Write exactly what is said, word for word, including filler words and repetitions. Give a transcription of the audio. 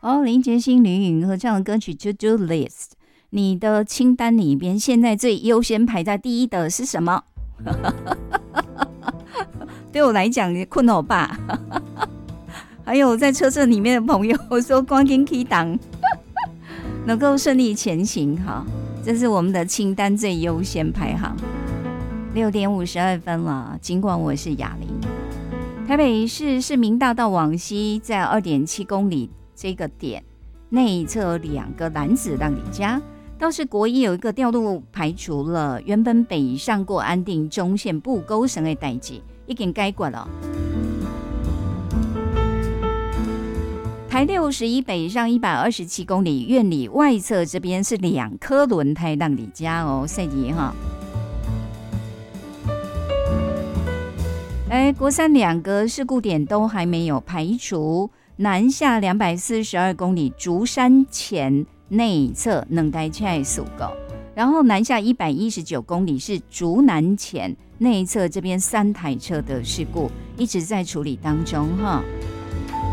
哦，林杰星、吕允合唱的歌曲《To Do List》，你的清单里边现在最优先排在第一的是什么？对我来讲，困我爸。还有在车阵里面的朋友说，赶紧起档，能够顺利前行哈，这是我们的清单最优先排行。六点五十二分了，尽管我是哑铃。台北市市民大道往西，在二点七公里这个点内侧有两个男子让你家，倒是国一有一个调度排除了原本北上过安定中线布沟绳的代志，已经改过了。台六十一北上一百二十七公里，院里外侧这边是两颗轮胎让你家哦，赛迪哈。哎，国三两个事故点都还没有排除，南下两百四十二公里，竹山前内侧两台车的事故，然后南下一百一十九公里是竹南前内侧这边三台车的事故，一直在处理当中哈。